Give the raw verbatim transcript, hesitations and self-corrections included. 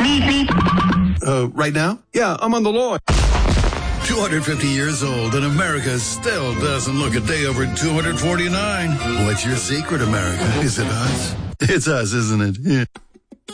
Uh, right now? Yeah, I'm on the lawn. two hundred fifty years old, and America still doesn't look a day over two hundred forty-nine. What's your secret, America? Is it us? It's us, isn't it? Yeah.